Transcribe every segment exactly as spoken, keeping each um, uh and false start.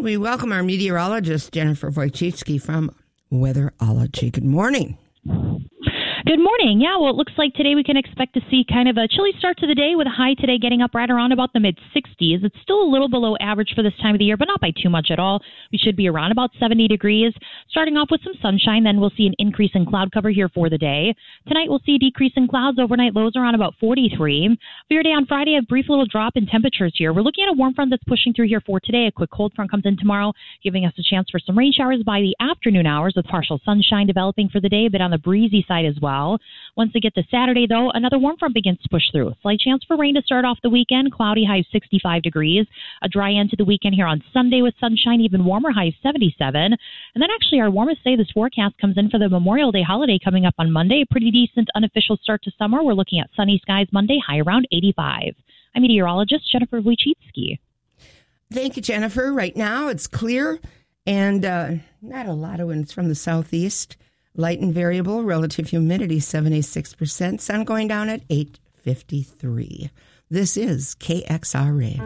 we welcome our meteorologist, Jennifer Wojcicki from Weatherology. Good morning. Good morning. Yeah, well, it looks like today we can expect to see kind of a chilly start to the day with a high today getting up right around about the mid sixties. It's still a little below average for this time of the year, but not by too much at all. We should be around about seventy degrees. Starting off with some sunshine, then we'll see an increase in cloud cover here for the day. Tonight we'll see a decrease in clouds. Overnight lows around about forty-three. For your day on Friday, a brief little drop in temperatures here. We're looking at a warm front that's pushing through here for today. A quick cold front comes in tomorrow, giving us a chance for some rain showers by the afternoon hours with partial sunshine developing for the day, but on the breezy side as well. Once we get to Saturday, though, another warm front begins to push through. Slight chance for rain to start off the weekend. Cloudy, high of sixty-five degrees. A dry end to the weekend here on Sunday with sunshine, even warmer, high of seventy-seven. And then actually our warmest day, this forecast comes in for the Memorial Day holiday coming up on Monday. A pretty decent unofficial start to summer. We're looking at sunny skies Monday, high around eighty-five. I'm meteorologist Jennifer Wojcicki. Thank you, Jennifer. Right now it's clear and uh, not a lot of winds from the southeast. Light and variable, relative humidity seventy-six percent, sun going down at eight fifty-three. This is K X R A.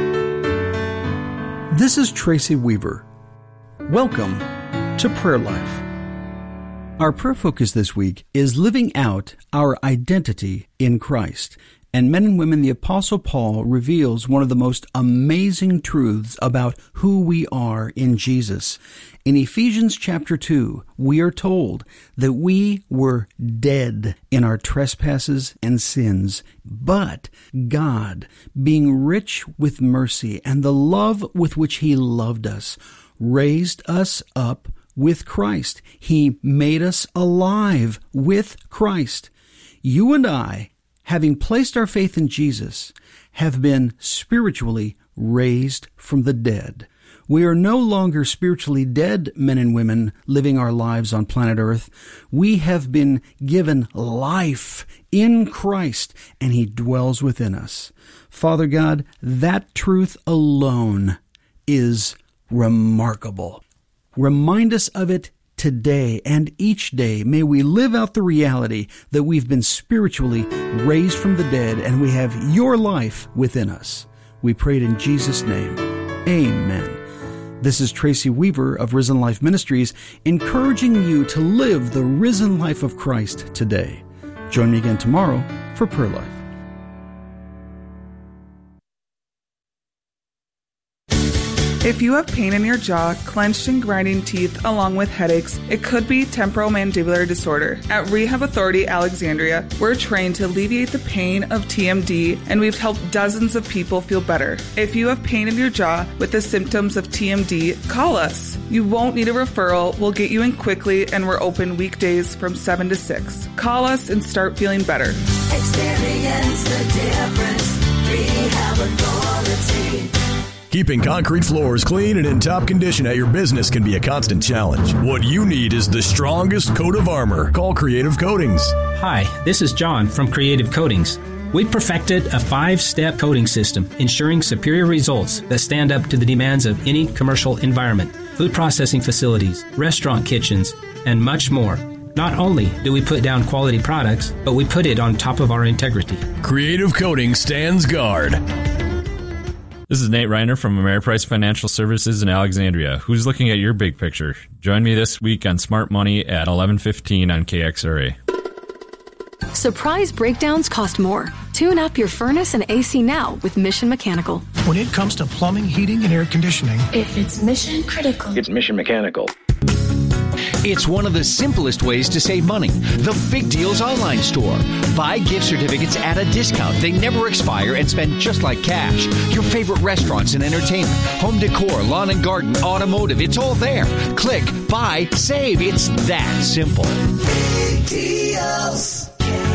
This is Tracy Weaver. Welcome to Prayer Life. Our prayer focus this week is living out our identity in Christ. And men and women, the Apostle Paul reveals one of the most amazing truths about who we are in Jesus. In Ephesians chapter two, we are told that we were dead in our trespasses and sins, but God, being rich with mercy and the love with which He loved us, raised us up with Christ. He made us alive with Christ. You and I, having placed our faith in Jesus, have been spiritually raised from the dead. We are no longer spiritually dead men and women living our lives on planet Earth. We have been given life in Christ, and He dwells within us. Father God, that truth alone is remarkable. Remind us of it today and each day. May we live out the reality that we've been spiritually raised from the dead and we have Your life within us. We pray it in Jesus' name. Amen. This is Tracy Weaver of Risen Life Ministries, encouraging you to live the risen life of Christ today. Join me again tomorrow for Prayer Life. If you have pain in your jaw, clenched and grinding teeth, along with headaches, it could be temporomandibular disorder. At Rehab Authority Alexandria, we're trained to alleviate the pain of T M D, and we've helped dozens of people feel better. If you have pain in your jaw with the symptoms of T M D, call us. You won't need a referral. We'll get you in quickly, and we're open weekdays from seven to six. Call us and start feeling better. Experience the difference. Rehab Authority. Keeping concrete floors clean and in top condition at your business can be a constant challenge. What you need is the strongest coat of armor. Call Creative Coatings. Hi, this is John from Creative Coatings. We've perfected a five-step coating system, ensuring superior results that stand up to the demands of any commercial environment, food processing facilities, restaurant kitchens, and much more. Not only do we put down quality products, but we put it on top of our integrity. Creative Coatings stands guard. This is Nate Reiner from Ameriprise Financial Services in Alexandria. Who's looking at your big picture? Join me this week on Smart Money at eleven fifteen on K X R A. Surprise breakdowns cost more. Tune up your furnace and A C now with Mission Mechanical. When it comes to plumbing, heating, and air conditioning, if it's mission critical, it's Mission Mechanical. It's one of the simplest ways to save money. The Big Deals Online Store. Buy gift certificates at a discount. They never expire and spend just like cash. Your favorite restaurants and entertainment, home decor, lawn and garden, automotive, it's all there. Click, buy, save. It's that simple. Big Deals.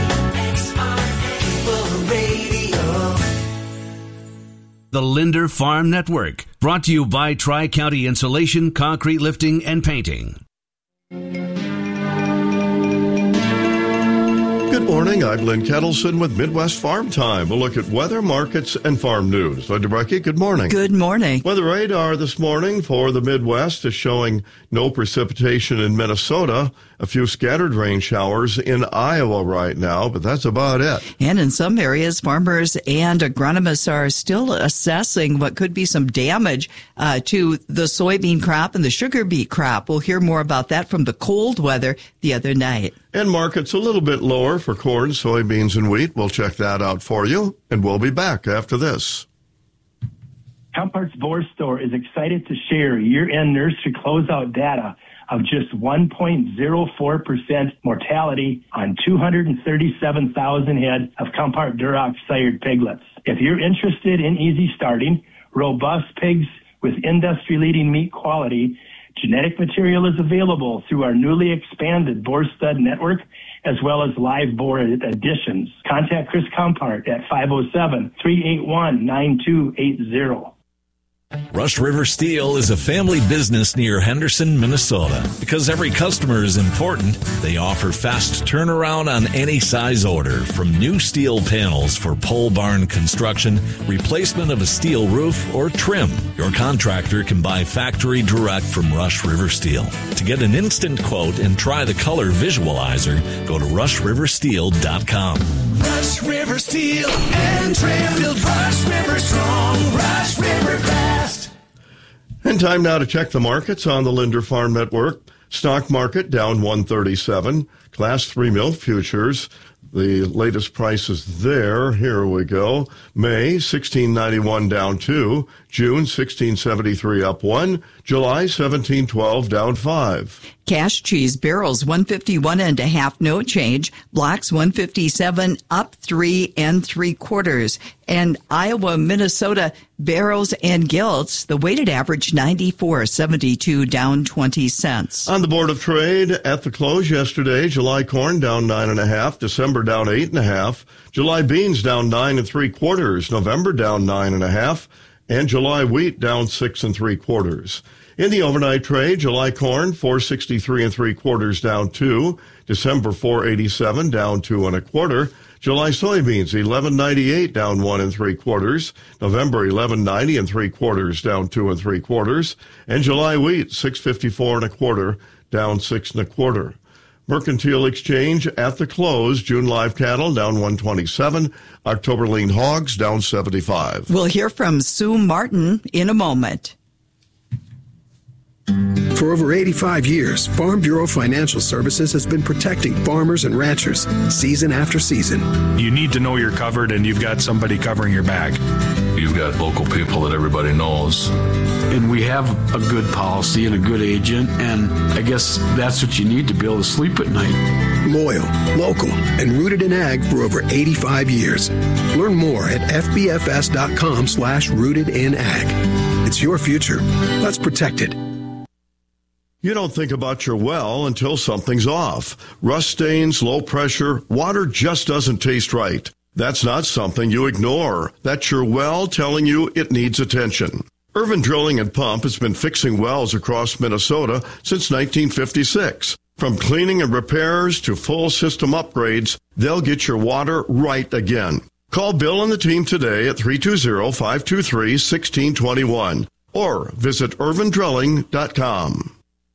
The Linder Farm Network, brought to you by Tri-County Insulation, Concrete Lifting, and Painting. Good morning, I'm Lynn Kettleson with Midwest Farm Time. We'll look at weather, markets, and farm news. Linda Brecky, good morning. Good morning. Weather radar this morning for the Midwest is showing no precipitation in Minnesota, a few scattered rain showers in Iowa right now, but that's about it. And in some areas, farmers and agronomists are still assessing what could be some damage uh, to the soybean crop and the sugar beet crop. We'll hear more about that from the cold weather the other night. And markets a little bit lower for corn, soybeans, and wheat. We'll check that out for you, and we'll be back after this. Compart's Boar Store is excited to share year-end nursery closeout data of just one point zero four percent mortality on two hundred thirty-seven thousand head of Compart Duroc sired piglets. If you're interested in easy starting, robust pigs with industry-leading meat quality, genetic material is available through our newly expanded Boar Stud Network, as well as live boar additions. Contact Chris Compart at five oh seven, three eight one, nine two eight zero. Rush River Steel is a family business near Henderson, Minnesota. Because every customer is important, they offer fast turnaround on any size order, from new steel panels for pole barn construction, replacement of a steel roof, or trim. Your contractor can buy factory direct from Rush River Steel. To get an instant quote and try the color visualizer, go to rush river steel dot com. Rush River Steel and Trim. Build Rush River strong. Rush River fast. And time now to check the markets on the Linder Farm Network. Stock market down one thirty-seven. Class three milk futures, the latest prices there. Here we go. May sixteen ninety-one down two. June sixteen seventy-three up one. July seventeen twelve down five. Cash cheese barrels one fifty-one and a half, no change. Blocks one fifty-seven up three and three quarters. And Iowa, Minnesota barrels and gilts, the weighted average ninety-four seventy-two down twenty cents. On the Board of Trade at the close yesterday, July corn down nine and a half, December down eight and a half, July beans down nine and three quarters, November down nine and a half, and July wheat down six and three quarters. In the overnight trade, July corn four sixty-three and three quarters down two, December four eighty-seven down two and a quarter, July soybeans eleven ninety-eight down one and three quarters, November eleven ninety and three quarters down two and three quarters, and July wheat six fifty-four and a quarter down six and a quarter. Mercantile exchange at the close, June live cattle down one twenty-seven, October lean hogs down seventy-five. We'll hear from Sue Martin in a moment. For over eighty-five years, Farm Bureau Financial Services has been protecting farmers and ranchers season after season. You need to know you're covered and you've got somebody covering your back. You've got local people that everybody knows. And we have a good policy and a good agent, and I guess that's what you need to be able to sleep at night. Loyal, local, and rooted in ag for over eighty-five years. Learn more at f b f s dot com slash rooted in ag. It's your future. Let's protect it. You don't think about your well until something's off. Rust stains, low pressure, water just doesn't taste right. That's not something you ignore. That's your well telling you it needs attention. Irvin Drilling and Pump has been fixing wells across Minnesota since nineteen fifty-six. From cleaning and repairs to full system upgrades, they'll get your water right again. Call Bill and the team today at three two zero, five two three, one six two one or visit irvin drilling dot com.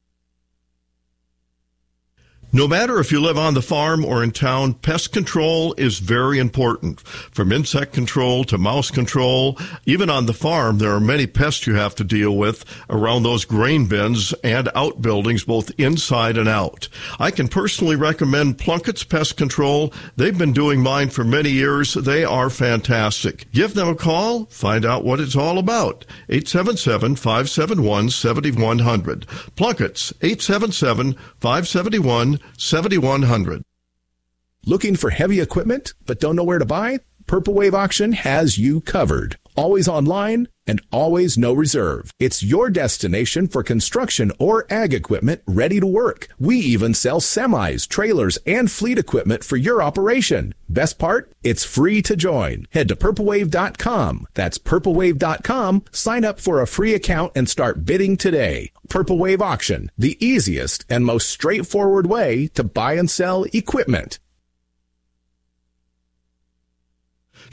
No matter if you live on the farm or in town, pest control is very important. From insect control to mouse control, even on the farm, there are many pests you have to deal with around those grain bins and outbuildings, both inside and out. I can personally recommend Plunkett's Pest Control. They've been doing mine for many years. They are fantastic. Give them a call. Find out what it's all about. eight seven seven, five seven one, seven one zero zero. Plunkett's, eight seven seven, five seven one, seven one zero zero. Looking for heavy equipment but don't know where to buy? Purple Wave Auction has you covered. Always online and always no reserve. It's your destination for construction or ag equipment ready to work. We even sell semis, trailers, and fleet equipment for your operation. Best part? It's free to join. Head to purple wave dot com. That's purple wave dot com. Sign up for a free account and start bidding today. Purple Wave Auction, the easiest and most straightforward way to buy and sell equipment.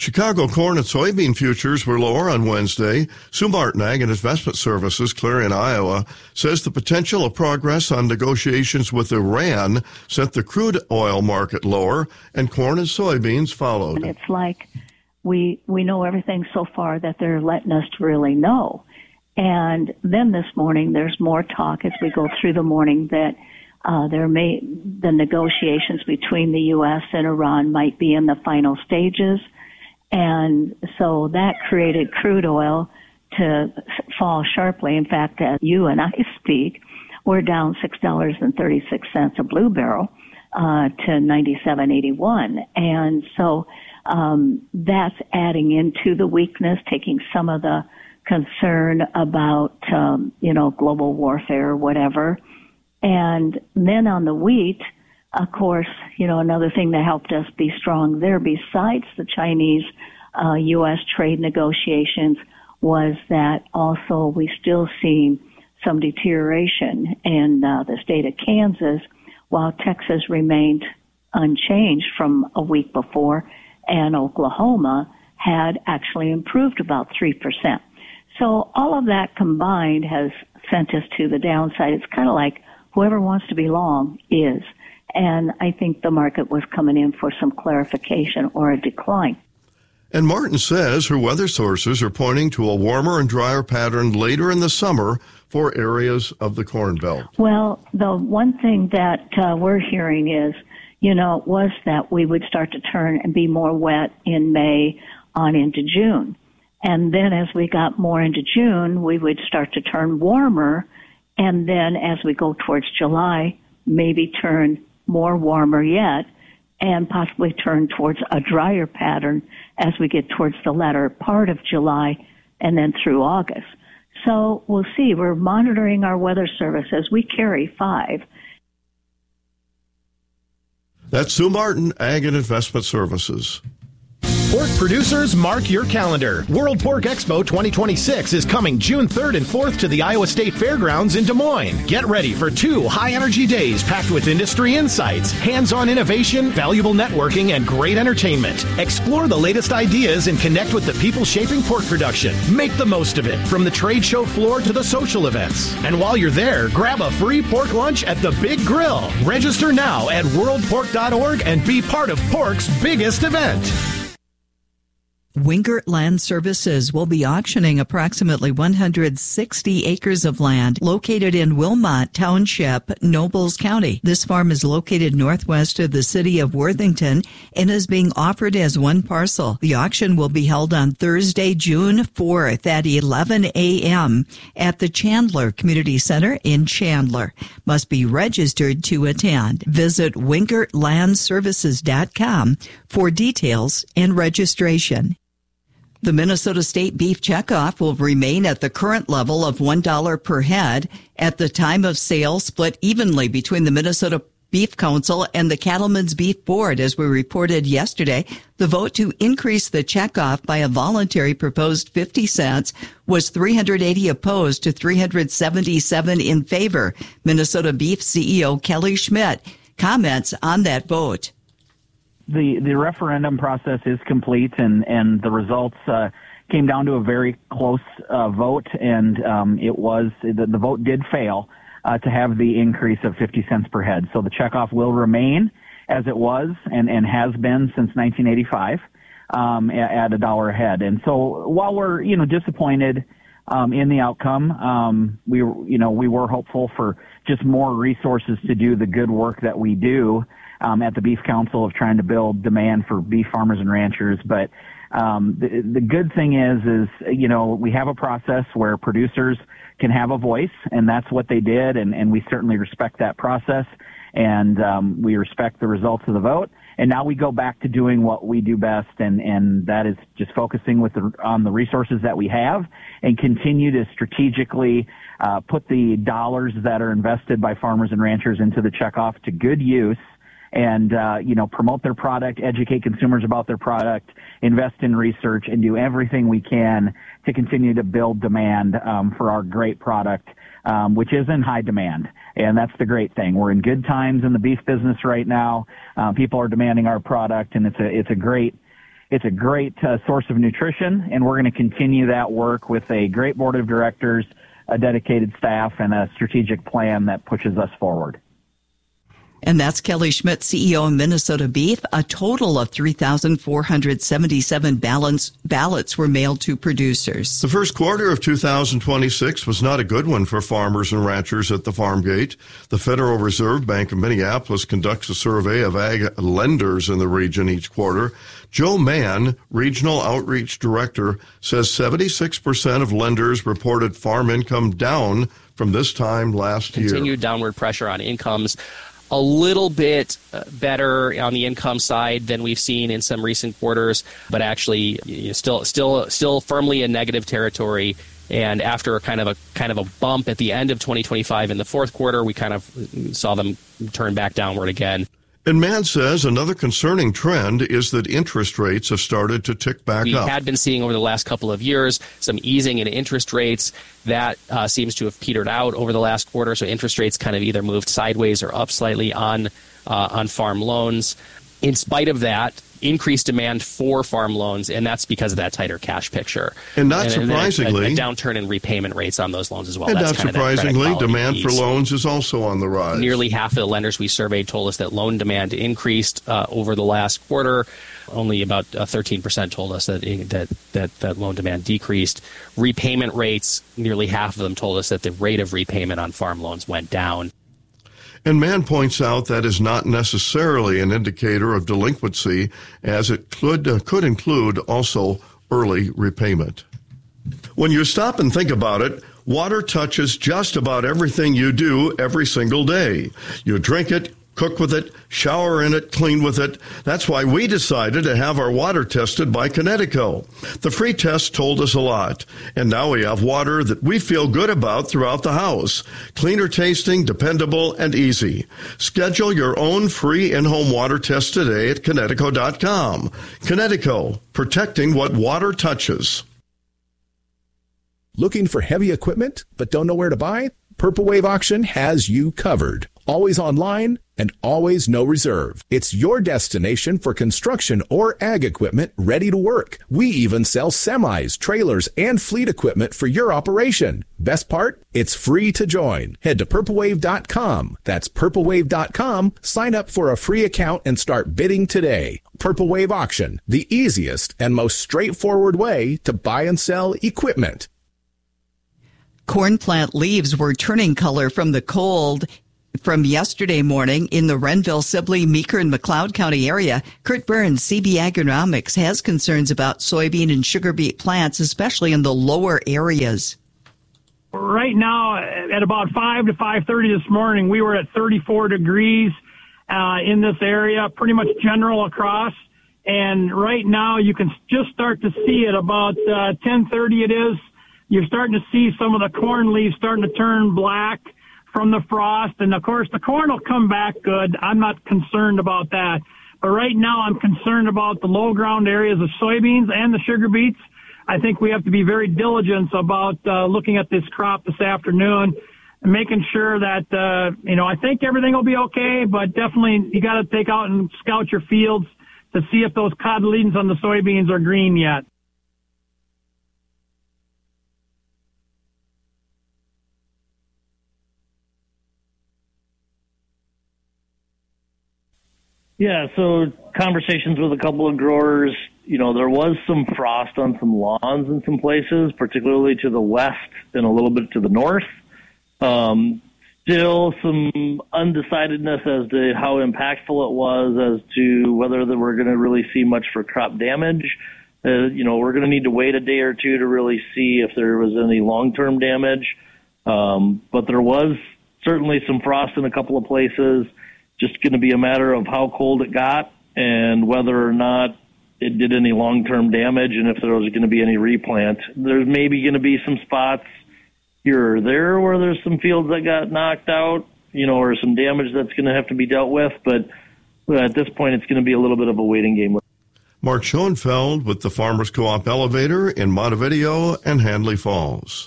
Chicago corn and soybean futures were lower on Wednesday. Sue Martin, Ag and Investment Services, Clarion, Iowa, says the potential of progress on negotiations with Iran sent the crude oil market lower, and corn and soybeans followed. And it's like we we know everything so far that they're letting us really know. And then this morning, there's more talk as we go through the morning that uh, there may the negotiations between the U S and Iran might be in the final stages. And so that created crude oil to fall sharply. In fact, as you and I speak, we're down six dollars and thirty-six cents a blue barrel uh, to ninety-seven eighty-one. And so um, that's adding into the weakness, taking some of the concern about, um, you know, global warfare or whatever. And then on the wheat, of course, you know, another thing that helped us be strong there, besides the Chinese uh, U S trade negotiations, was that also we still see some deterioration in uh, the state of Kansas, while Texas remained unchanged from a week before, and Oklahoma had actually improved about three percent. So all of that combined has sent us to the downside. It's kind of like whoever wants to be long is. And I think the market was coming in for some clarification or a decline. And Martin says her weather sources are pointing to a warmer and drier pattern later in the summer for areas of the Corn Belt. Well, the one thing that uh, we're hearing is, you know, was that we would start to turn and be more wet in May on into June. And then as we got more into June, we would start to turn warmer. And then as we go towards July, maybe turn more warmer yet, and possibly turn towards a drier pattern as we get towards the latter part of July and then through August. So we'll see. We're monitoring our weather services. We carry five. That's Sue Martin, Ag and Investment Services. Pork producers, mark your calendar. World Pork Expo twenty twenty-six is coming June third and fourth to the Iowa State Fairgrounds in Des Moines. Get ready for two high-energy days packed with industry insights, hands-on innovation, valuable networking, and great entertainment. Explore the latest ideas and connect with the people shaping pork production. Make the most of it, from the trade show floor to the social events. And while you're there, grab a free pork lunch at the Big Grill. Register now at world pork dot org and be part of pork's biggest event. Wingert Land Services will be auctioning approximately one hundred sixty acres of land located in Wilmot Township, Nobles County. This farm is located northwest of the city of Worthington and is being offered as one parcel. The auction will be held on Thursday, June fourth at eleven a.m. at the Chandler Community Center in Chandler. Must be registered to attend. Visit wingert land services dot com for details and registration. The Minnesota State Beef Checkoff will remain at the current level of one dollar per head at the time of sale, split evenly between the Minnesota Beef Council and the Cattlemen's Beef Board. As we reported yesterday, the vote to increase the checkoff by a voluntary proposed fifty cents was three hundred eighty opposed to three hundred seventy-seven in favor. Minnesota Beef C E O Kelly Schmidt comments on that vote. The the referendum process is complete, and, and the results uh, came down to a very close uh, vote, and um, it was the, the vote did fail uh, to have the increase of fifty cents per head. So the checkoff will remain as it was and, and has been since nineteen eighty-five um, at a dollar a head. And so while we're you know disappointed um, in the outcome, um, we you know we were hopeful for just more resources to do the good work that we do Um, at the Beef Council of trying to build demand for beef farmers and ranchers. But um, the, the good thing is, is, you know, we have a process where producers can have a voice, and that's what they did, and, and we certainly respect that process, and um, we respect the results of the vote. And now we go back to doing what we do best, and, and that is just focusing with the, on the resources that we have and continue to strategically uh, put the dollars that are invested by farmers and ranchers into the checkoff to good use, and, uh, you know, promote their product, educate consumers about their product, invest in research, and do everything we can to continue to build demand um, for our great product, um, which is in high demand. And that's the great thing. We're in good times in the beef business right now. Uh, people are demanding our product, and it's a, it's a great, it's a great uh, source of nutrition, and we're going to continue that work with a great board of directors, a dedicated staff, and a strategic plan that pushes us forward. And that's Kelly Schmidt, C E O of Minnesota Beef. A total of three thousand four hundred seventy-seven ballots, ballots were mailed to producers. The first quarter of two thousand twenty-six was not a good one for farmers and ranchers at the farm gate. The Federal Reserve Bank of Minneapolis conducts a survey of ag lenders in the region each quarter. Joe Mann, Regional Outreach Director, says seventy-six percent of lenders reported farm income down from this time last year. Continued downward pressure on incomes. A little bit better on the income side than we've seen in some recent quarters, but actually you know, still still still firmly in negative territory. And after a kind of a kind of a bump at the end of twenty twenty-five in the fourth quarter, we kind of saw them turn back downward again. And Mann says another concerning trend is that interest rates have started to tick back we up. We had been seeing over the last couple of years some easing in interest rates. That uh, seems to have petered out over the last quarter. So interest rates kind of either moved sideways or up slightly on uh, on farm loans. In spite of that, increased demand for farm loans, and that's because of that tighter cash picture. And not and, surprisingly, and a, a downturn in repayment rates on those loans as well. And that's not surprisingly, demand piece. for loans is also on the rise. Nearly half of the lenders we surveyed told us that loan demand increased uh, over the last quarter. Only about uh, thirteen percent told us that, that that that loan demand decreased. Repayment rates, nearly half of them told us that the rate of repayment on farm loans went down. And Mann points out that is not necessarily an indicator of delinquency, as it could, uh, could include also early repayment. When you stop and think about it, water touches just about everything you do every single day. You drink it, cook with it, shower in it, clean with it. That's why we decided to have our water tested by Connecticut. The free test told us a lot, and now we have water that we feel good about throughout the house. Cleaner tasting, dependable, and easy. Schedule your own free in-home water test today at Connecticut dot com. Connecticut, protecting what water touches. Looking for heavy equipment but don't know where to buy? Purple Wave Auction has you covered. Always online and always no reserve. It's your destination for construction or ag equipment ready to work. We even sell semis, trailers, and fleet equipment for your operation. Best part? It's free to join. Head to purple wave dot com. That's purple wave dot com. Sign up for a free account and start bidding today. Purple Wave Auction, the easiest and most straightforward way to buy and sell equipment. Corn plant leaves were turning color from the cold from yesterday morning in the Renville, Sibley, Meeker, and McLeod County area. Kurt Burns, C B Agronomics, has concerns about soybean and sugar beet plants, especially in the lower areas. Right now, at about five to five thirty this morning, we were at thirty-four degrees uh, in this area, pretty much general across. And right now, you can just start to see it about uh, ten thirty it is. You're starting to see some of the corn leaves starting to turn black from the frost. And, of course, the corn will come back good. I'm not concerned about that. But right now I'm concerned about the low-ground areas of soybeans and the sugar beets. I think we have to be very diligent about uh, looking at this crop this afternoon and making sure that, uh, you know, I think everything will be okay, but definitely you got to take out and scout your fields to see if those cotyledons on the soybeans are green yet. Yeah, so conversations with a couple of growers, you know, there was some frost on some lawns in some places, particularly to the west and a little bit to the north. Um, still some undecidedness as to how impactful it was, as to whether that we're going to really see much for crop damage. Uh, you know, we're going to need to wait a day or two to really see if there was any long-term damage. Um, but there was certainly some frost in a couple of places. Just going to be a matter of how cold it got and whether or not it did any long-term damage, and if there was going to be any replant. There's maybe going to be some spots here or there where there's some fields that got knocked out, you know, or some damage that's going to have to be dealt with. But at this point, it's going to be a little bit of a waiting game. Mark Schoenfeld with the Farmers Co-op Elevator in Montevideo and Handley Falls.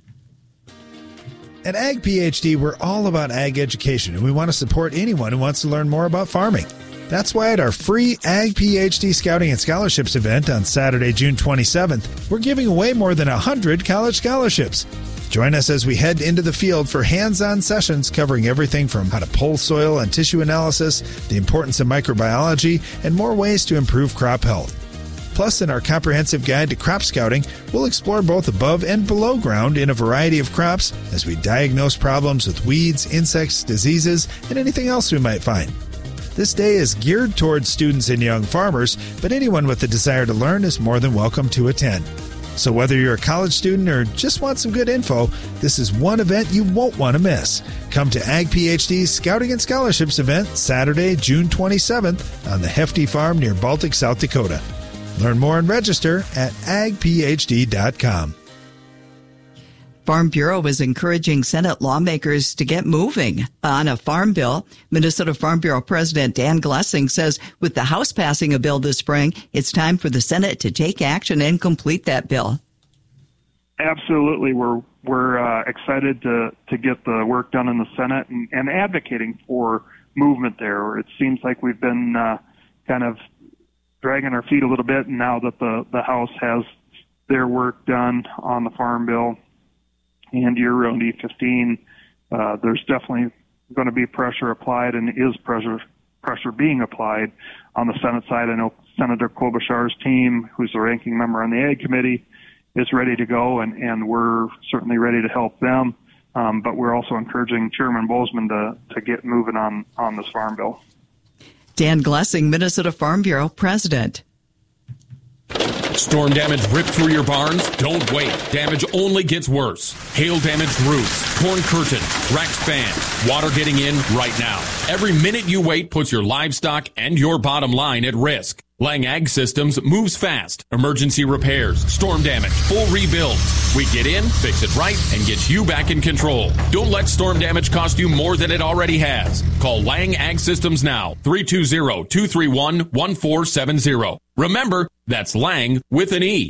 At Ag PhD, we're all about ag education, and we want to support anyone who wants to learn more about farming. That's why at our free Ag PhD Scouting and Scholarships event on Saturday, June twenty-seventh, we're giving away more than one hundred college scholarships. Join us as we head into the field for hands-on sessions covering everything from how to pull soil and tissue analysis, the importance of microbiology, and more ways to improve crop health. Plus, in our comprehensive guide to crop scouting, we'll explore both above and below ground in a variety of crops as we diagnose problems with weeds, insects, diseases, and anything else we might find. This day is geared towards students and young farmers, but anyone with a desire to learn is more than welcome to attend. So whether you're a college student or just want some good info, this is one event you won't want to miss. Come to Ag PhD's Scouting and Scholarships event Saturday, June twenty-seventh on the Hefty Farm near Baltic, South Dakota. Learn more and register at ag p h d dot com. Farm Bureau is encouraging Senate lawmakers to get moving on a farm bill. Minnesota Farm Bureau President Dan Glessing says with the House passing a bill this spring, it's time for the Senate to take action and complete that bill. Absolutely. We're we're uh, excited to, to get the work done in the Senate and, and advocating for movement there. It seems like we've been uh, kind of dragging our feet a little bit, and now that the, the House has their work done on the Farm Bill and year-round E fifteen, uh, there's definitely going to be pressure applied and is pressure pressure being applied on the Senate side. I know Senator Klobuchar's team, who's the ranking member on the Ag Committee, is ready to go, and, and we're certainly ready to help them. Um, but we're also encouraging Chairman Bozeman to, to get moving on, on this Farm Bill. Dan Glessing, Minnesota Farm Bureau President. Storm damage ripped through your barns? Don't wait. Damage only gets worse. Hail damaged roofs, torn curtains, wrecked fans, water getting in right now. Every minute you wait puts your livestock and your bottom line at risk. Lang Ag Systems moves fast. Emergency repairs, storm damage, full rebuilds. We get in, fix it right, and get you back in control. Don't let storm damage cost you more than it already has. Call Lang Ag Systems now, three two zero, two three one, one four seven zero. Remember, that's Lang with an E.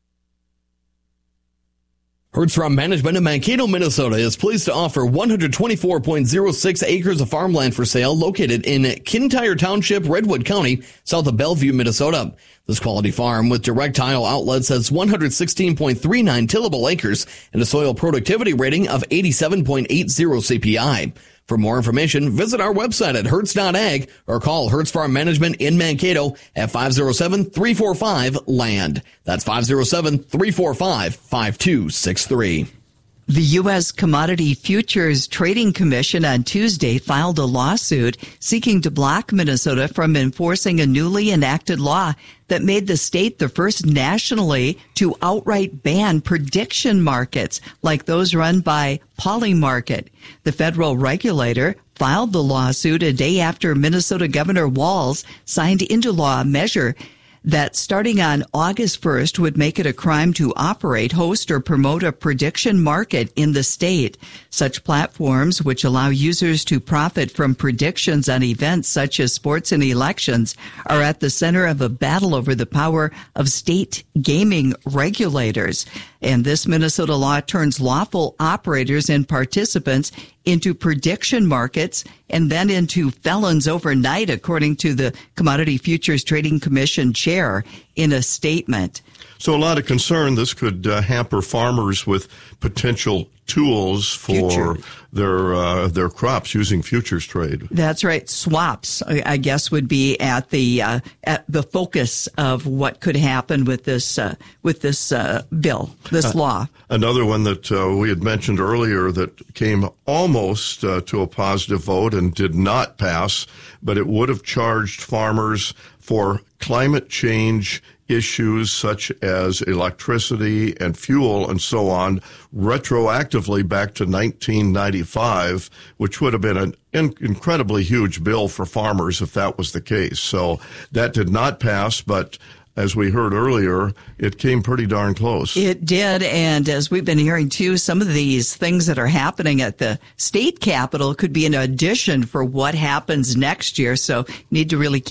Hertz Farm Management in Mankato, Minnesota is pleased to offer one hundred twenty-four point zero six acres of farmland for sale located in Kintyre Township, Redwood County, south of Bellevue, Minnesota. This quality farm with direct title outlets has one hundred sixteen point three nine tillable acres and a soil productivity rating of eighty-seven point eight zero C P I. For more information, visit our website at hertz dot ag or call Hertz Farm Management in Mankato at five oh seven, three four five, land. That's five oh seven, three four five, five two six three. The U S Commodity Futures Trading Commission on Tuesday filed a lawsuit seeking to block Minnesota from enforcing a newly enacted law that made the state the first nationally to outright ban prediction markets like those run by Polymarket. The federal regulator filed the lawsuit a day after Minnesota Governor Walz signed into law a measure that starting on August first would make it a crime to operate, host, or promote a prediction market in the state. Such platforms, which allow users to profit from predictions on events such as sports and elections, are at the center of a battle over the power of state gaming regulators. And this Minnesota law turns lawful operators and participants into prediction markets and then into felons overnight, according to the Commodity Futures Trading Commission chair in a statement. So a lot of concern this could uh, hamper farmers with potential tools for Future. their uh, their crops using futures trade. That's right. Swaps, I guess, would be at the uh, at the focus of what could happen with this uh, with this uh, bill, this uh, law. Another one that uh, we had mentioned earlier that came almost uh, to a positive vote and did not pass, but it would have charged farmers for climate change issues such as electricity and fuel and so on retroactively back to nineteen ninety-five, which would have been an in- incredibly huge bill for farmers if that was the case. So that did not pass, but as we heard earlier, it came pretty darn close. It did, and as we've been hearing too, some of these things that are happening at the state capitol could be an addition for what happens next year, so you need to really keep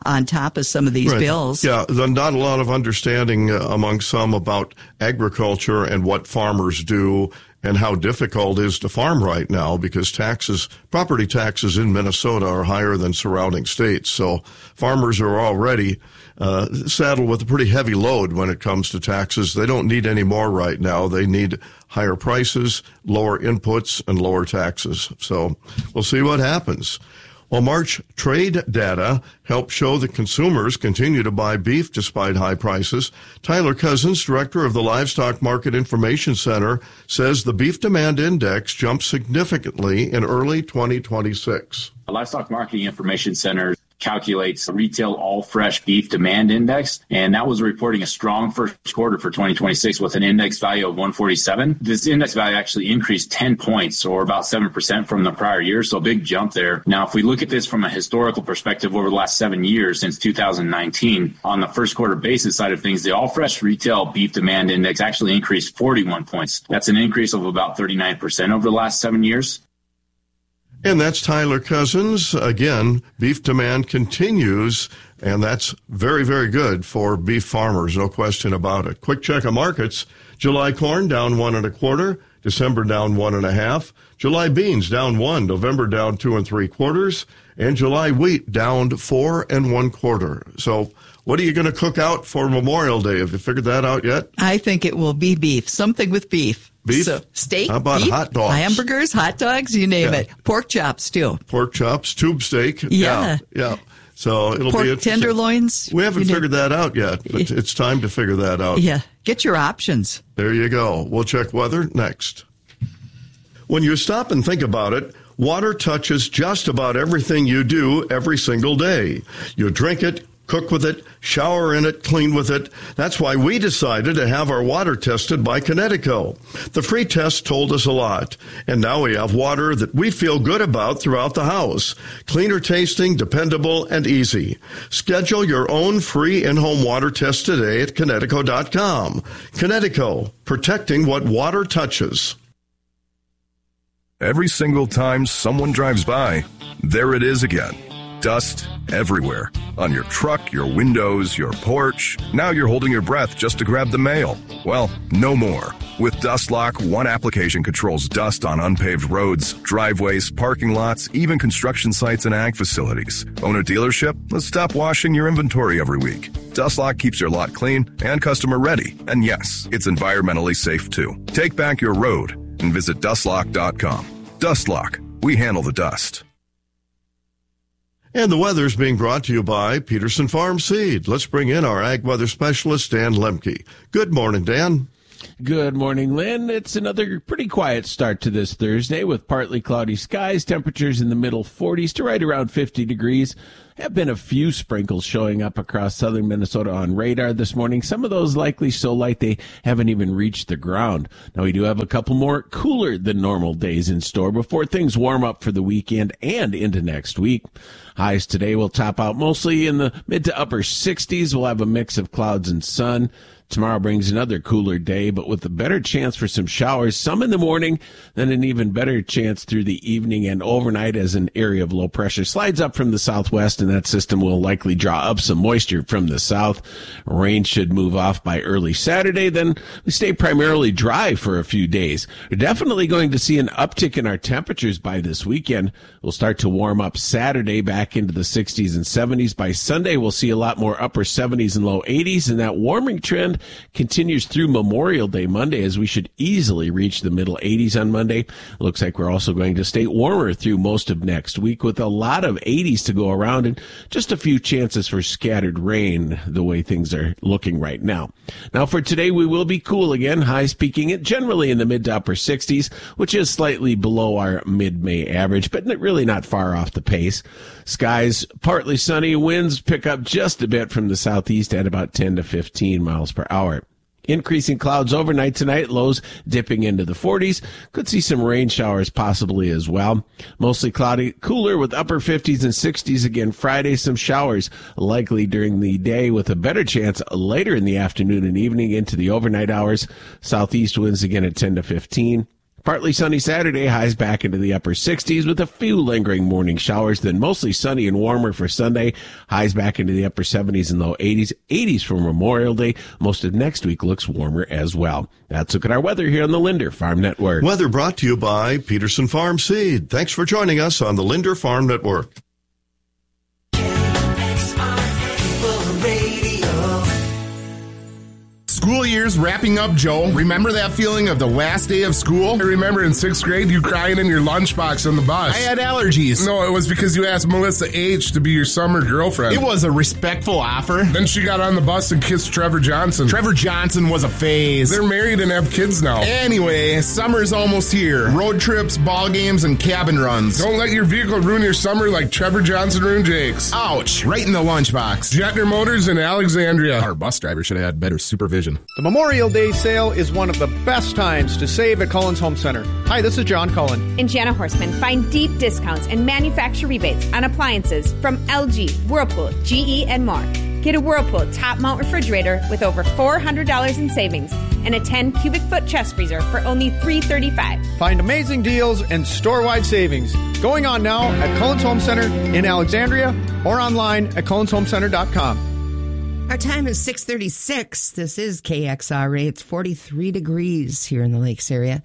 on top of some of these right. bills. Yeah, there's not a lot of understanding uh, among some about agriculture and what farmers do and how difficult it is to farm right now because taxes, property taxes in Minnesota are higher than surrounding states. So farmers are already uh, saddled with a pretty heavy load when it comes to taxes. They don't need any more right now. They need higher prices, lower inputs, and lower taxes. So we'll see what happens. Well, March trade data helped show that consumers continue to buy beef despite high prices. Tyler Cousins, director of the Livestock Market Information Center, says the beef demand index jumped significantly in early twenty twenty-six. The Livestock Marketing Information Center calculates the retail all fresh beef demand index, and that was reporting a strong first quarter for twenty twenty-six with an index value of one forty-seven. This index value actually increased ten points or about seven percent from the prior year, so a big jump there. Now, if we look at this from a historical perspective over the last seven years since two thousand nineteen, on the first quarter basis side of things, the all fresh retail beef demand index actually increased forty-one points. That's an increase of about thirty-nine percent over the last seven years. And that's Tyler Cousins. Again, beef demand continues, and that's very, very good for beef farmers, no question about it. Quick check of markets. July corn down one and a quarter. December down one and a half. July beans down one. November down two and three quarters. And July wheat down four and one quarter. So what are you going to cook out for Memorial Day? Have you figured that out yet? I think it will be beef, something with beef. Beef? So, steak? How about beef, hot dogs? Hamburgers, hot dogs, you name Yeah. it. Pork chops, too. Pork chops, tube steak. Yeah. Yeah. yeah. So it'll Pork be interesting. tenderloins. We haven't you figured know. that out yet, but it's time to figure that out. Yeah. Get your options. There you go. We'll check weather next. When you stop and think about it, water touches just about everything you do every single day. You drink it, cook with it, shower in it, clean with it. That's why we decided to have our water tested by Connecticut. The free test told us a lot, and now we have water that we feel good about throughout the house. Cleaner tasting, dependable, and easy. Schedule your own free in-home water test today at Connecticut dot com. Connecticut, protecting what water touches. Every single time someone drives by, there it is again. Dust everywhere. On your truck, your windows, your porch. Now you're holding your breath just to grab the mail. Well, no more. With DustLock, one application controls dust on unpaved roads, driveways, parking lots, even construction sites and ag facilities. Own a dealership? Let's stop washing your inventory every week. DustLock keeps your lot clean and customer ready. And yes, it's environmentally safe too. Take back your road and visit dust lock dot com. DustLock. We handle the dust. And the weather's being brought to you by Peterson Farm Seed. Let's bring in our ag weather specialist, Dan Lemke. Good morning, Dan. Good morning, Lynn. It's another pretty quiet start to this Thursday with partly cloudy skies, temperatures in the middle forties to right around fifty degrees. Have been a few sprinkles showing up across southern Minnesota on radar this morning. Some of those likely so light they haven't even reached the ground. Now, we do have a couple more cooler than normal days in store before things warm up for the weekend and into next week. Highs today will top out mostly in the mid to upper sixties. We'll have a mix of clouds and sun. Tomorrow brings another cooler day, but with a better chance for some showers, some in the morning, then an even better chance through the evening and overnight as an area of low pressure slides up from the southwest, and that system will likely draw up some moisture from the south. Rain should move off by early Saturday, then we stay primarily dry for a few days. We're definitely going to see an uptick in our temperatures by this weekend. We'll start to warm up Saturday back into the sixties and seventies. By Sunday, we'll see a lot more upper seventies and low eighties, and that warming trend continues through Memorial Day Monday as we should easily reach the middle eighties on Monday. Looks like we're also going to stay warmer through most of next week with a lot of eighties to go around and just a few chances for scattered rain the way things are looking right now. Now for today, we will be cool again, highs peaking at generally in the mid to upper sixties, which is slightly below our mid-May average, but really not far off the pace. Skies partly sunny, winds pick up just a bit from the southeast at about ten to fifteen miles per hour. Increasing clouds overnight tonight, lows dipping into the forties. Could see some rain showers possibly as well. Mostly cloudy, cooler with upper fifties and sixties again Friday. Some showers likely during the day with a better chance later in the afternoon and evening into the overnight hours. Southeast winds again at ten to fifteen. Partly sunny Saturday, highs back into the upper sixties with a few lingering morning showers, then mostly sunny and warmer for Sunday, highs back into the upper seventies and low eighties, eighties for Memorial Day. Most of next week looks warmer as well. That's a look at our weather here on the Linder Farm Network. Weather brought to you by Peterson Farm Seed. Thanks for joining us on the Linder Farm Network. School year's wrapping up, Joe. Remember that feeling of the last day of school? I remember in sixth grade you crying in your lunchbox on the bus. I had allergies. No, it was because you asked Melissa H. to be your summer girlfriend. It was a respectful offer. Then she got on the bus and kissed Trevor Johnson. Trevor Johnson was a phase. They're married and have kids now. Anyway, summer's almost here. Road trips, ball games, and cabin runs. Don't let your vehicle ruin your summer like Trevor Johnson ruined Jake's. Ouch, right in the lunchbox. Jetner Motors in Alexandria. Our bus driver should have had better supervision. The Memorial Day sale is one of the best times to save at Cullen's Home Center. Hi, this is John Cullen. And Jana Horseman. Find deep discounts and manufacturer rebates on appliances from L G, Whirlpool, G E, and more. Get a Whirlpool top mount refrigerator with over four hundred dollars in savings and a ten cubic foot chest freezer for only three hundred thirty-five dollars. Find amazing deals and store-wide savings going on now at Cullen's Home Center in Alexandria or online at cullens home center dot com. Our time is six thirty-six. This is K X R A. It's forty-three degrees here in the Lakes area.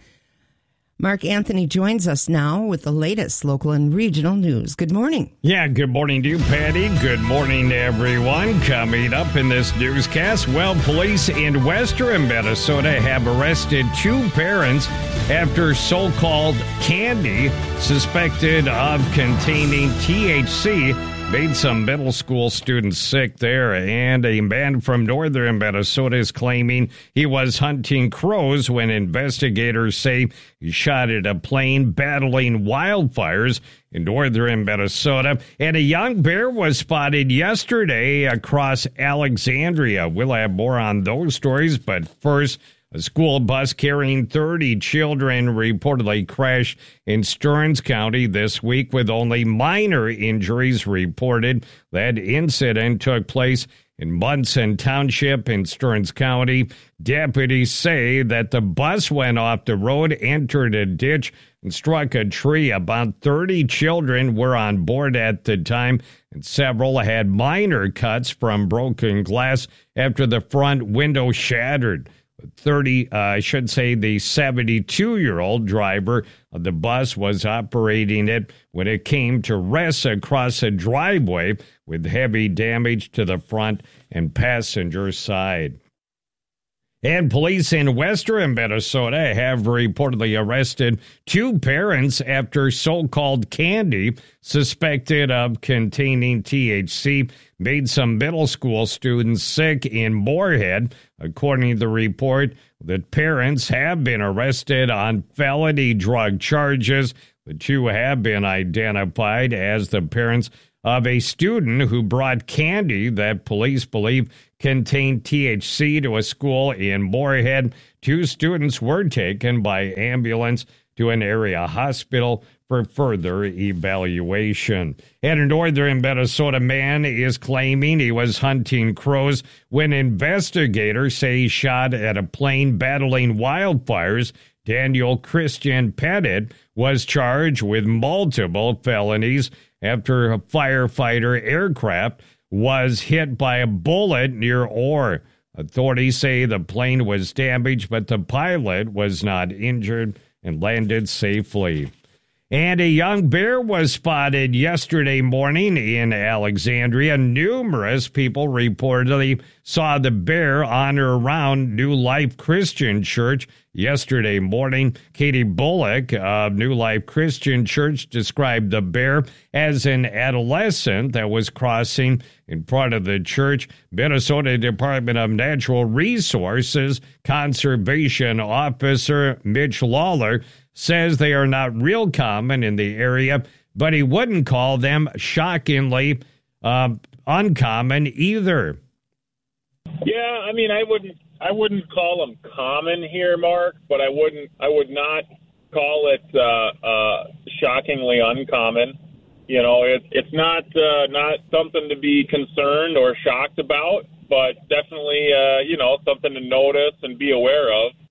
Mark Anthony joins us now with the latest local and regional news. Good morning. Yeah, good morning to you, Patty. Good morning to everyone. Coming up in this newscast, well, police in western Minnesota have arrested two parents after so-called candy suspected of containing T H C made some middle school students sick there, and a man from northern Minnesota is claiming he was hunting crows when investigators say he shot at a plane battling wildfires in northern Minnesota. And a young bear was spotted yesterday across Alexandria. We'll have more on those stories, but first, a school bus carrying thirty children reportedly crashed in Stearns County this week with only minor injuries reported. That incident took place in Munson Township in Stearns County. Deputies say that the bus went off the road, entered a ditch, and struck a tree. About thirty children were on board at the time, and several had minor cuts from broken glass after the front window shattered. thirty, uh, I should say the seventy-two-year-old driver of the bus was operating it when it came to rest across a driveway with heavy damage to the front and passenger side. And police in western Minnesota have reportedly arrested two parents after so-called candy suspected of containing T H C made some middle school students sick in Moorhead. According to the report, the parents have been arrested on felony drug charges. The two have been identified as the parents of a student who brought candy that police believe contained T H C to a school in Moorhead. Two students were taken by ambulance to an area hospital for further evaluation. And a northern Minnesota man is claiming he was hunting crows when investigators say he shot at a plane battling wildfires. Daniel Christian Pettit was charged with multiple felonies after a firefighter aircraft was hit by a bullet near Orr. Authorities say the plane was damaged, but the pilot was not injured and landed safely. And a young bear was spotted yesterday morning in Alexandria. Numerous people reportedly saw the bear on or around New Life Christian Church yesterday morning. Katie Bullock of New Life Christian Church described the bear as an adolescent that was crossing in front of the church. Minnesota Department of Natural Resources Conservation Officer Mitch Lawler says they are not real common in the area, but he wouldn't call them shockingly uh, uncommon either. Yeah, I mean, I wouldn't, I wouldn't call them common here, Mark, but I wouldn't, I would not call it uh, uh, shockingly uncommon. You know, it, it's not uh, not something to be concerned or shocked about, but definitely, uh, you know, something to notice and be aware of.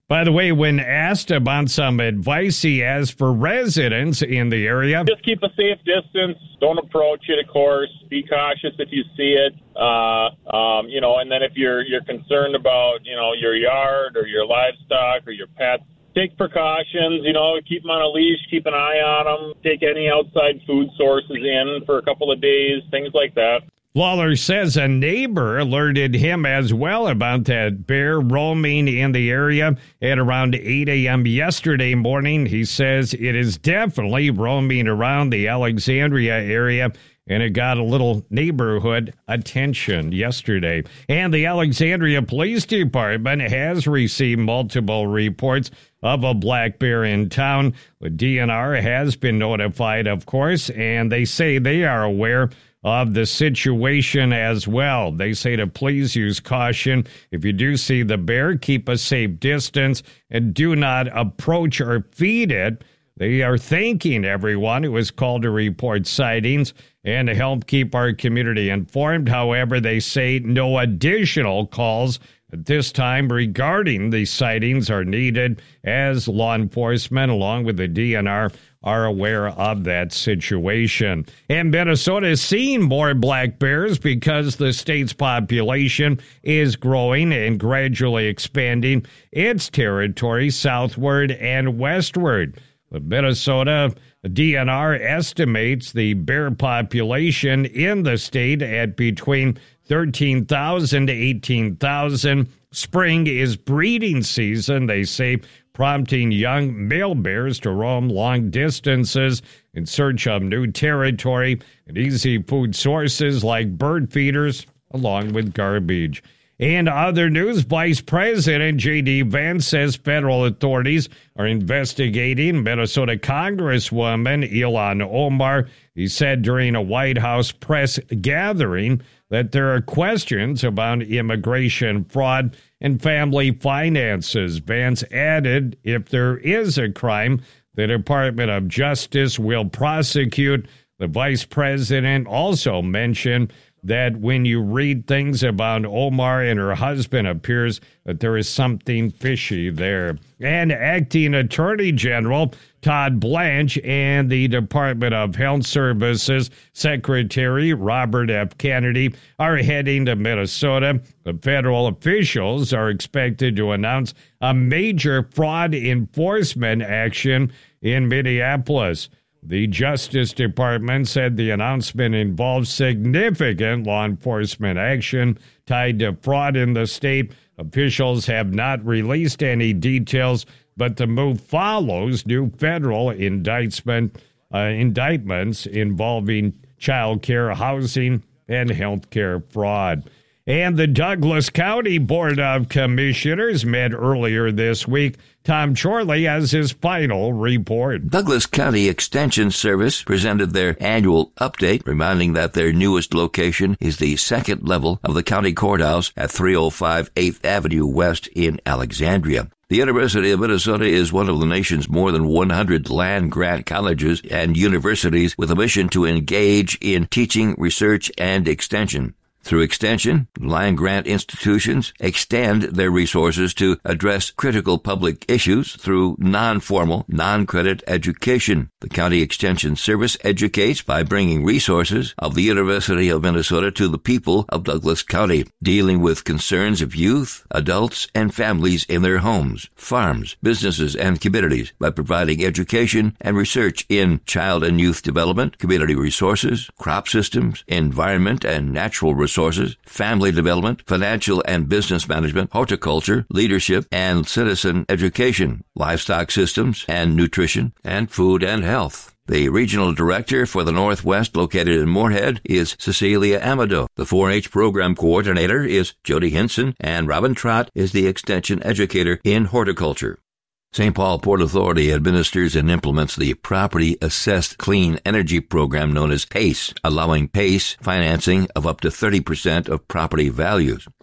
By the way, when asked about some advice he has for residents in the area, just keep a safe distance. Don't approach it, of course. Be cautious if you see it. Uh, um, you know, and then if you're you're concerned about, you know, your yard or your livestock or your pets, take precautions. You know, keep them on a leash, keep an eye on them. Take any outside food sources in for a couple of days, things like that. Lawler says a neighbor alerted him as well about that bear roaming in the area at around eight a.m. yesterday morning. He says it is definitely roaming around the Alexandria area, and it got a little neighborhood attention yesterday. And the Alexandria Police Department has received multiple reports of a black bear in town. The D N R has been notified, of course, and they say they are aware of the situation as well. They say to please use caution. If you do see the bear, keep a safe distance and do not approach or feed it. They are thanking everyone who has called to report sightings and to help keep our community informed. However, they say no additional calls at this time regarding these sightings are needed, as law enforcement, along with the D N R, are aware of that situation. And Minnesota is seeing more black bears because the state's population is growing and gradually expanding its territory southward and westward. The Minnesota D N R estimates the bear population in the state at between thirteen thousand to eighteen thousand. Spring is breeding season, they say, prompting young male bears to roam long distances in search of new territory and easy food sources like bird feeders, along with garbage. And other news, Vice President J D. Vance says federal authorities are investigating Minnesota Congresswoman Ilhan Omar. He said during a White House press gathering that there are questions about immigration fraud and family finances. Vance added if there is a crime, the Department of Justice will prosecute. The vice president also mentioned that when you read things about Omar and her husband, appears that there is something fishy there. And Acting Attorney General Todd Blanche and the Department of Health Services Secretary Robert F. Kennedy are heading to Minnesota. The federal officials are expected to announce a major fraud enforcement action in Minneapolis. The Justice Department said the announcement involves significant law enforcement action tied to fraud in the state. Officials have not released any details, but the move follows new federal indictment, uh, indictments involving child care, housing, and health care fraud. And the Douglas County Board of Commissioners met earlier this week. Tom Chorley has his final report. Douglas County Extension Service presented their annual update, reminding that their newest location is the second level of the county courthouse at three oh five eighth Avenue West in Alexandria. The University of Minnesota is one of the nation's more than one hundred land-grant colleges and universities with a mission to engage in teaching, research, and extension. Through extension, land-grant institutions extend their resources to address critical public issues through non-formal, non-credit education. The County Extension Service educates by bringing resources of the University of Minnesota to the people of Douglas County, dealing with concerns of youth, adults, and families in their homes, farms, businesses, and communities by providing education and research in child and youth development, community resources, crop systems, environment and natural resources, Resources, family development, financial and business management, horticulture, leadership, and citizen education, livestock systems and nutrition, and food and health. The regional director for the Northwest, located in Moorhead, is Cecilia Amado. The four H program coordinator is Jody Hinson, and Robin Trott is the extension educator in horticulture. Saint Paul Port Authority administers and implements the Property Assessed Clean Energy Program known as PACE, allowing PACE financing of up to thirty percent of property values.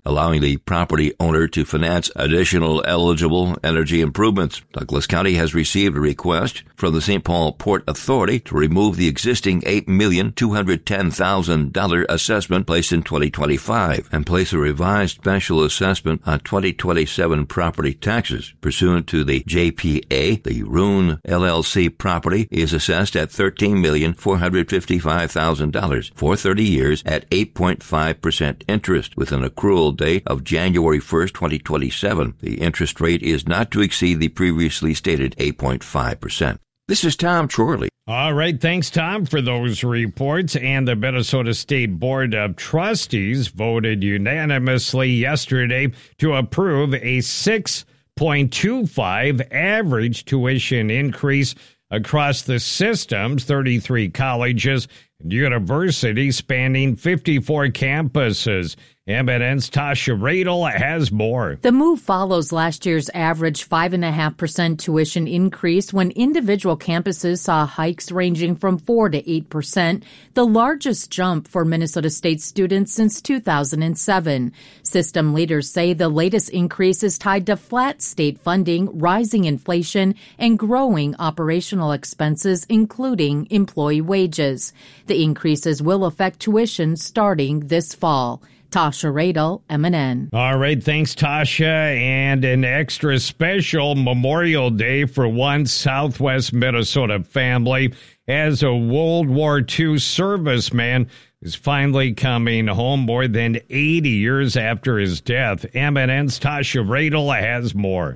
allowing the property owner to finance additional eligible energy improvements. Douglas County has received a request from the Saint Paul Port Authority to remove the existing eight million two hundred ten thousand dollars assessment placed in twenty twenty-five and place a revised special assessment on twenty twenty-seven property taxes. Pursuant to the J P A, the Rune L L C property is assessed at thirteen million four hundred fifty-five thousand dollars for thirty years at eight point five percent interest with an accrual date of January first, twenty twenty-seven. The interest rate is not to exceed the previously stated eight point five percent. This is Tom Chorley. All right, thanks, Tom, for those reports. And the Minnesota State Board of Trustees voted unanimously yesterday to approve a six point two five average tuition increase across the system's thirty-three colleges and universities spanning fifty-four campuses. M N N's Tasha Radel has more. The move follows last year's average five point five percent tuition increase when individual campuses saw hikes ranging from four to eight percent, the largest jump for Minnesota State students since two thousand seven. System leaders say the latest increase is tied to flat state funding, rising inflation, and growing operational expenses, including employee wages. The increases will affect tuition starting this fall. Tasha Radel, M N N. All right, thanks, Tasha. And an extra special Memorial Day for one Southwest Minnesota family as a World War Two serviceman is finally coming home more than eighty years after his death. M N N's Tasha Radel has more.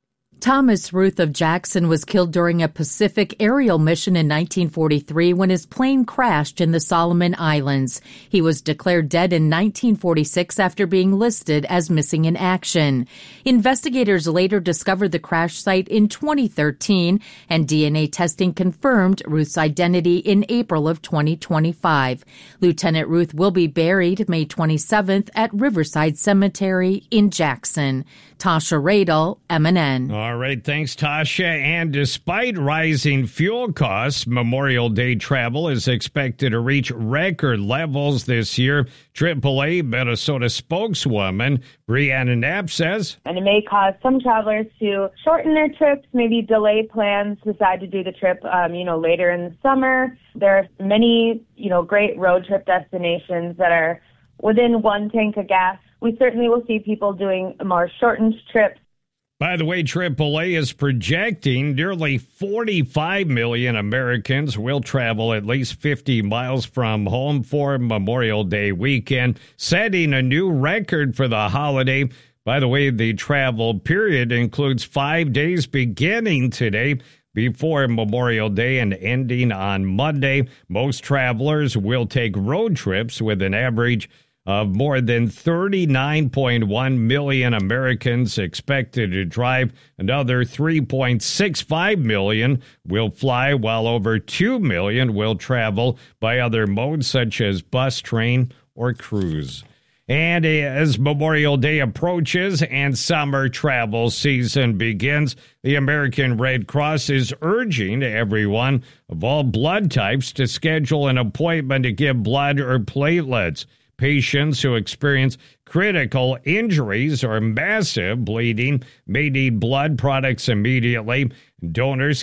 Thomas Ruth of Jackson was killed during a Pacific aerial mission in nineteen forty-three when his plane crashed in the Solomon Islands. He was declared dead in nineteen forty-six after being listed as missing in action. Investigators later discovered the crash site in twenty thirteen, and D N A testing confirmed Ruth's identity in April of twenty twenty-five. Lieutenant Ruth will be buried May twenty-seventh at Riverside Cemetery in Jackson. Tasha Radel, M N N. All right, thanks, Tasha. And despite rising fuel costs, Memorial Day travel is expected to reach record levels this year. triple A Minnesota spokeswoman Brianna Knapp says, and it may cause some travelers to shorten their trips, maybe delay plans, decide to do the trip, um, you know, later in the summer. There are many, you know, great road trip destinations that are within one tank of gas. We certainly will see people doing more shortened trips. By the way, triple A is projecting nearly forty-five million Americans will travel at least fifty miles from home for Memorial Day weekend, setting a new record for the holiday. By the way, the travel period includes five days beginning today before Memorial Day and ending on Monday. Most travelers will take road trips with an average of more than thirty-nine point one million Americans expected to drive. Another three point six five million will fly, while over two million will travel by other modes such as bus, train, or cruise. And as Memorial Day approaches and summer travel season begins, the American Red Cross is urging everyone of all blood types to schedule an appointment to give blood or platelets. Patients who experience critical injuries or massive bleeding may need blood products immediately. Donors